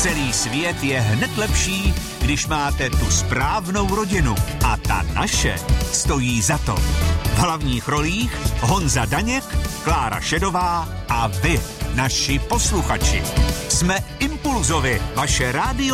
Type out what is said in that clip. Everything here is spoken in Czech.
Celý svět je hned lepší, když máte tu správnou rodinu. A ta naše stojí za to. V hlavních rolích Honza Daněk, Klára Šedová a vy, naši posluchači. Jsme Impulzovi, vaše rádio